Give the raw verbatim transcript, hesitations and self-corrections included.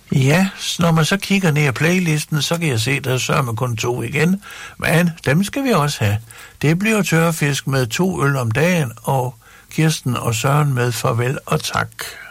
Ja, når man så kigger ned i playlisten, så kan jeg se, der er sørme kun to igen. Men dem skal vi også have. Det bliver tørfisk med to øl om dagen, og Kirsten og Søren med farvel og tak.